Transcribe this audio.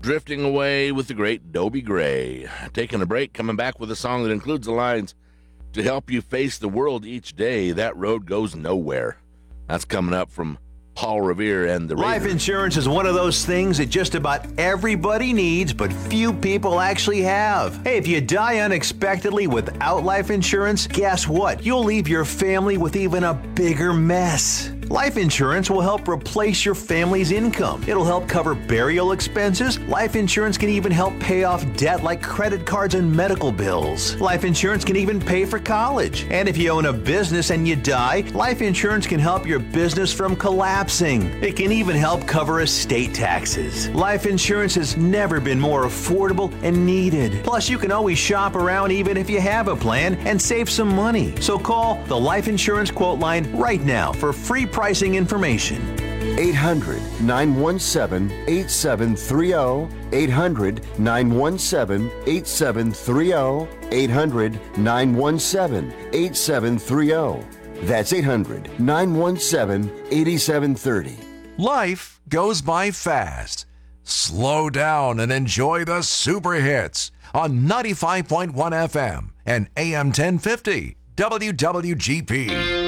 Drifting Away with the great Dobie Gray. Taking a break, coming back with a song that includes the lines, to help you face the world each day, that road goes nowhere. That's coming up from Paul Revere and the Life Raiders. insurance is one of those things that just about everybody needs, but few people actually have. Hey, if you die unexpectedly without life insurance, guess what? You'll leave your family with even a bigger mess. Life insurance will help replace your family's income. It'll help cover burial expenses. Life insurance can even help pay off debt like credit cards and medical bills. Life insurance can even pay for college. And if you own a business and you die, life insurance can help your business from collapsing. It can even help cover estate taxes. Life insurance has never been more affordable and needed. Plus, you can always shop around even if you have a plan and save some money. So call the Life Insurance Quote Line right now for free pricing information. 800-917-8730. 800-917-8730. 800-917-8730. That's 800-917-8730. Life goes by fast. Slow down and enjoy the super hits on 95.1 FM and AM 1050 WWGP.